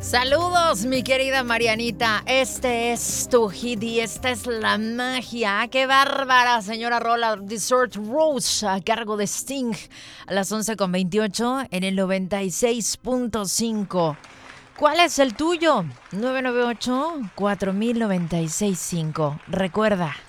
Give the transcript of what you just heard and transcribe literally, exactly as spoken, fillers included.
Saludos, mi querida Marianita. Este es tu hit y esta es la magia. ¡Qué bárbara, señora Rola! Desert Rose a cargo de Sting a las once con veintiocho en el noventa y seis punto cinco. ¿Cuál es el tuyo? nueve nueve ocho, cuatro mil noventa y seis punto cinco. Recuerda,